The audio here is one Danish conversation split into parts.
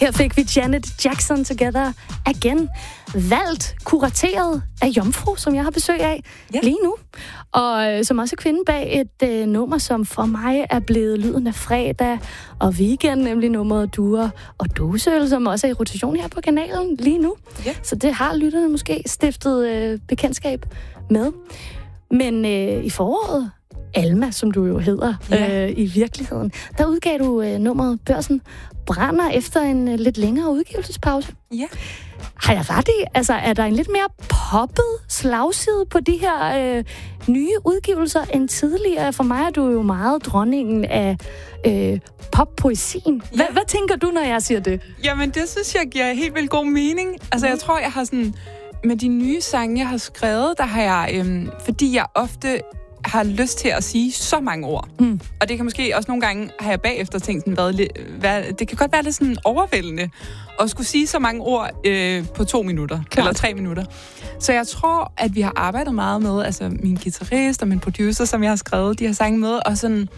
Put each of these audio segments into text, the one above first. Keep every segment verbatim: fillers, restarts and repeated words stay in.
Her fik vi Janet Jackson Together Again. Valgt, kurateret af Jomfru, som jeg har besøg af ja. lige nu. Og øh, som også er kvinde bag et øh, nummer, som for mig er blevet lyden af fredag og weekend, nemlig nummeret Duer og Dåseøl, som også er i rotation her på kanalen lige nu. Ja. Så det har lytterne måske stiftet øh, bekendtskab med. Men øh, i foråret, Alma, som du jo hedder ja. øh, i virkeligheden, der udgav du øh, nummeret Børsen brænder efter en øh, lidt længere udgivelsespause. Ja. Har jeg ret i? Altså, er der en lidt mere poppet slagside på de her øh, nye udgivelser end tidligere? For mig er du jo meget dronningen af øh, poppoesien. Hva, ja. Hvad tænker du, når jeg siger det? Jamen, det synes jeg giver helt vildt god mening. Altså, mm. jeg tror, jeg har sådan... Med de nye sange, jeg har skrevet, der har jeg... Øhm, fordi jeg ofte har lyst til at sige så mange ord. Mm. Og det kan måske også nogle gange, har jeg bagefter tænkt, sådan, hvad, hvad, det kan godt være lidt sådan overvældende at skulle sige så mange ord øh, på to minutter, Klart. eller tre minutter. Så jeg tror, at vi har arbejdet meget med, altså min guitarist og min producer, som jeg har skrevet de her sange med, og sådan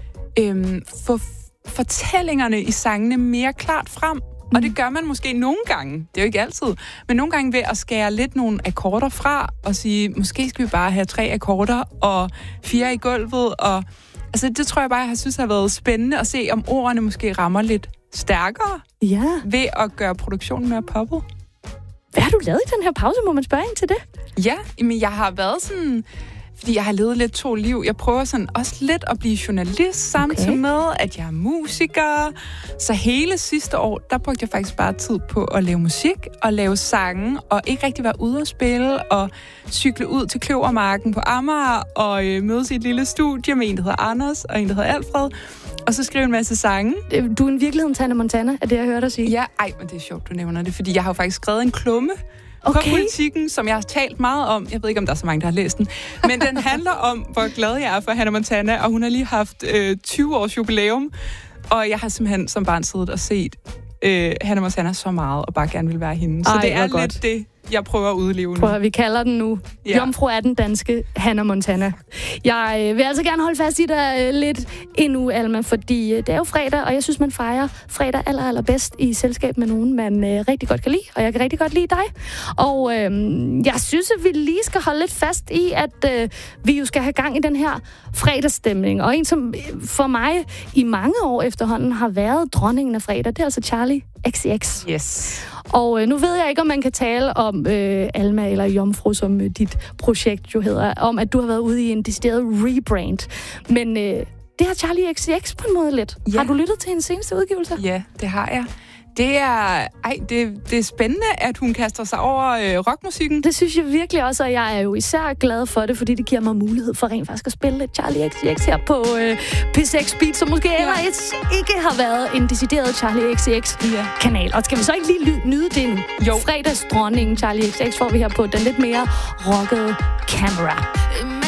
øh, få fortællingerne i sangene mere klart frem. Mm. Og det gør man måske nogle gange, det er jo ikke altid, men nogle gange ved at skære lidt nogle akkorder fra og sige, måske skal vi bare have tre akkorder og fire i gulvet. Og, altså det tror jeg bare, jeg synes har været spændende at se, om ordene måske rammer lidt stærkere ja. ved at gøre produktionen mere poppet. Hvad har du lavet i den her pause? Må man spørge ind til det? Ja, men jeg har været sådan... Fordi jeg har levet lidt to liv. Jeg prøver sådan også lidt at blive journalist samtidig okay. med, at jeg er musiker. Så hele sidste år, der brugte jeg faktisk bare tid på at lave musik og lave sange, og ikke rigtig være ude at spille, og cykle ud til Kløvermarken på Amager, og øh, mødes i et lille studie med en, der hedder Anders, og en, der hedder Alfred, og så skrive en masse sange. Du er en virkeligheden Hannah Montana, er det, jeg hørte dig sige? Ja, ej, men det er sjovt, du nævner det, fordi jeg har jo faktisk skrevet en klumme, Okay. på Politikken, som jeg har talt meget om. Jeg ved ikke, om der er så mange, der har læst den. Men den handler om, hvor glad jeg er for Hannah Montana, og hun har lige haft øh, tyve års jubilæum. Og jeg har simpelthen som barn siddet og set øh, Hannah Montana så meget, og bare gerne vil være hende. Så Ej, det er lidt godt. Det, jeg prøver at udleve nu. Prøv at, vi kalder den nu. Ja. Jomfru er den danske Hannah Montana. Jeg øh, vil altså gerne holde fast i dig øh, lidt endnu, Alma, fordi øh, det er jo fredag, og jeg synes, man fejrer fredag aller, aller bedst i selskab med nogen, man øh, rigtig godt kan lide, og jeg kan rigtig godt lide dig. Og øh, jeg synes, at vi lige skal holde lidt fast i, at øh, vi jo skal have gang i den her fredagsstemning. Og en, som for mig i mange år efterhånden har været dronningen af fredag, det er altså Charli X C X. Yes. Og øh, nu ved jeg ikke, om man kan tale om øh, Alma eller Jomfru, som øh, dit projekt jo hedder, om at du har været ude i en decideret rebrand. Men øh, det har Charli X C X på en måde lidt. Ja. Har du lyttet til hendes seneste udgivelse? Ja, det har jeg. Det er, ej, det, det er spændende, at hun kaster sig over øh, rockmusikken. Det synes jeg virkelig også, og jeg er jo især glad for det, fordi det giver mig mulighed for rent faktisk at spille lidt Charli X C X her på øh, P seks Beat, som måske ja. ellers ikke har været en decideret Charli X C X-kanal. Ja. Og skal vi så ikke lige ly- nyde det nu? Jo. Fredagsdronningen Charli X C X får vi her på den lidt mere rockede Camera.